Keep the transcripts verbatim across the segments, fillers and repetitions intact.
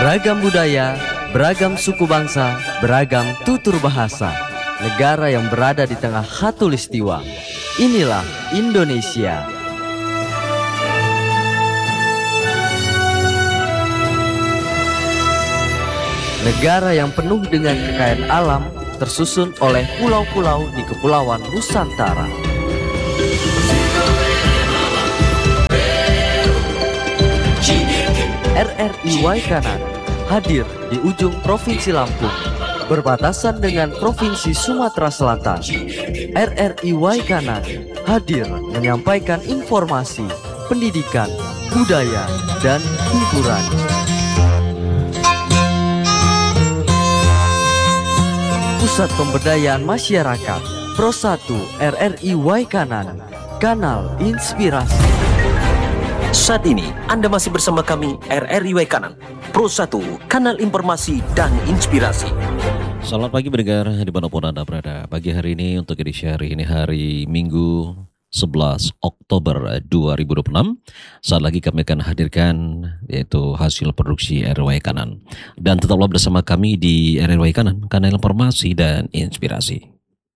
Beragam budaya, beragam suku bangsa, beragam tutur bahasa. Negara yang berada di tengah khatulistiwa. Inilah Indonesia. Negara yang penuh dengan kekayaan alam, tersusun oleh pulau-pulau di Kepulauan Nusantara. R R I Waikanan hadir di ujung Provinsi Lampung, berbatasan dengan Provinsi Sumatera Selatan. R R I Waikanan hadir menyampaikan informasi, pendidikan, budaya, dan hiburan. Pusat Pemberdayaan Masyarakat Pro satu R R I Waikanan, kanal inspirasi. Saat ini Anda masih bersama kami R R I Waikanan, Pro satu, kanal informasi dan inspirasi. Selamat pagi pendengar dimanapun Anda berada. Pagi hari ini untuk edisi hari ini hari Minggu sebelas Oktober dua ribu dua puluh enam. Saat lagi kami akan hadirkan yaitu hasil produksi R R I Waikanan. Dan tetaplah bersama kami di R R I Waikanan, kanal informasi dan inspirasi.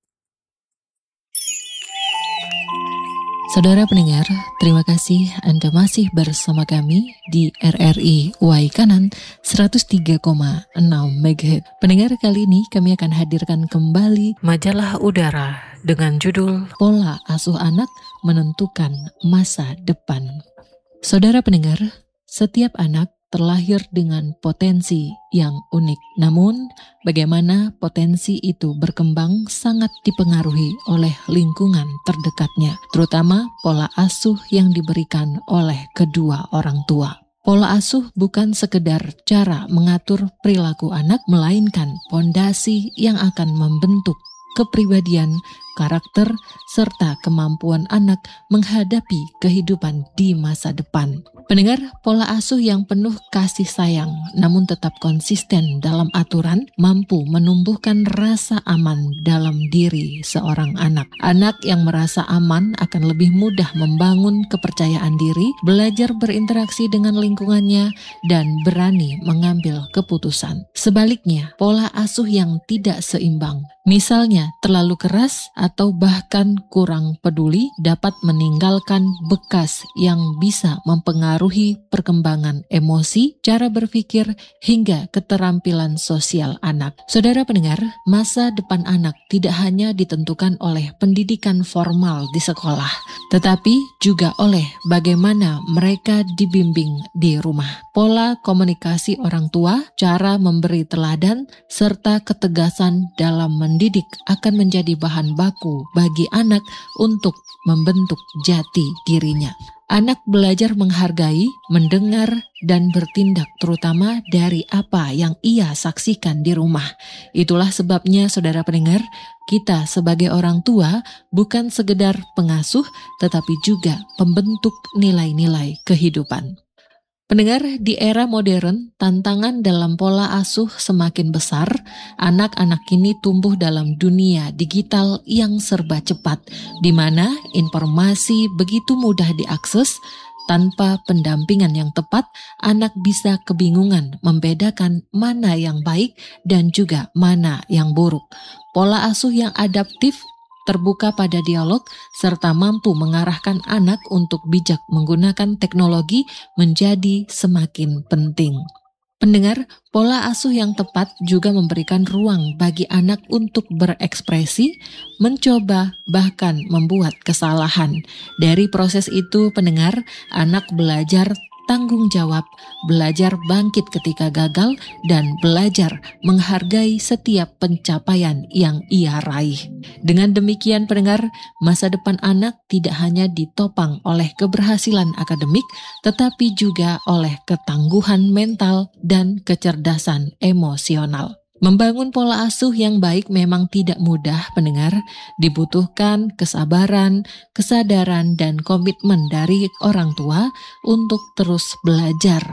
Saudara pendengar, terima kasih Anda masih bersama kami di R R I Waikanan seratus tiga koma enam megahertz. Pendengar, kali ini kami akan hadirkan kembali majalah udara dengan judul Pola Asuh Anak Menentukan Masa Depan. Saudara pendengar, setiap anak terlahir dengan potensi yang unik. Namun, bagaimana potensi itu berkembang sangat dipengaruhi oleh lingkungan terdekatnya, terutama pola asuh yang diberikan oleh kedua orang tua. Pola asuh bukan sekedar cara mengatur perilaku anak, melainkan fondasi yang akan membentuk kepribadian, karakter, serta kemampuan anak menghadapi kehidupan di masa depan. Pendengar, pola asuh yang penuh kasih sayang namun tetap konsisten dalam aturan mampu menumbuhkan rasa aman dalam diri seorang anak. Anak yang merasa aman akan lebih mudah membangun kepercayaan diri, belajar berinteraksi dengan lingkungannya, dan berani mengambil keputusan. Sebaliknya, pola asuh yang tidak seimbang, misalnya terlalu keras atau bahkan kurang peduli, dapat meninggalkan bekas yang bisa mempengaruhi perkembangan emosi, cara berpikir, hingga keterampilan sosial anak. Saudara pendengar, masa depan anak tidak hanya ditentukan oleh pendidikan formal di sekolah, tetapi juga oleh bagaimana mereka dibimbing di rumah. Pola komunikasi orang tua, cara memberi teladan, serta ketegasan dalam mendidik akan menjadi bahan baku bagi anak untuk membentuk jati dirinya. Anak belajar menghargai, mendengar, dan bertindak terutama dari apa yang ia saksikan di rumah. Itulah sebabnya saudara pendengar, kita sebagai orang tua bukan sekedar pengasuh tetapi juga pembentuk nilai-nilai kehidupan. Pendengar, di era modern, tantangan dalam pola asuh semakin besar. Anak-anak kini tumbuh dalam dunia digital yang serba cepat, di mana informasi begitu mudah diakses. Tanpa pendampingan yang tepat, anak bisa kebingungan membedakan mana yang baik dan juga mana yang buruk. Pola asuh yang adaptif, terbuka pada dialog, serta mampu mengarahkan anak untuk bijak menggunakan teknologi menjadi semakin penting. Pendengar, pola asuh yang tepat juga memberikan ruang bagi anak untuk berekspresi, mencoba, bahkan membuat kesalahan. Dari proses itu, pendengar, anak belajar tanggung jawab, belajar bangkit ketika gagal, dan belajar menghargai setiap pencapaian yang ia raih. Dengan demikian pendengar, masa depan anak tidak hanya ditopang oleh keberhasilan akademik, tetapi juga oleh ketangguhan mental dan kecerdasan emosional. Membangun pola asuh yang baik memang tidak mudah pendengar, dibutuhkan kesabaran, kesadaran, dan komitmen dari orang tua untuk terus belajar.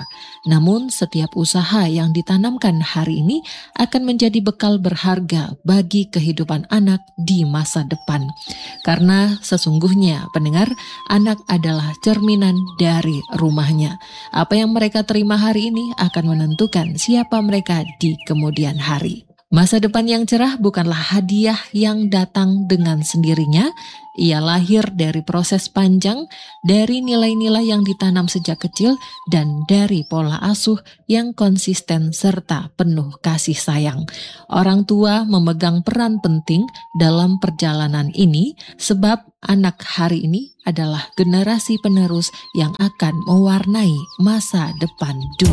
Namun setiap usaha yang ditanamkan hari ini akan menjadi bekal berharga bagi kehidupan anak di masa depan. Karena sesungguhnya pendengar, anak adalah cerminan dari rumahnya. Apa yang mereka terima hari ini akan menentukan siapa mereka di kemudian hari. Masa depan yang cerah bukanlah hadiah yang datang dengan sendirinya. Ia lahir dari proses panjang, dari nilai-nilai yang ditanam sejak kecil, dan dari pola asuh yang konsisten serta penuh kasih sayang. Orang tua memegang peran penting dalam perjalanan ini, sebab anak hari ini adalah generasi penerus yang akan mewarnai masa depan dunia.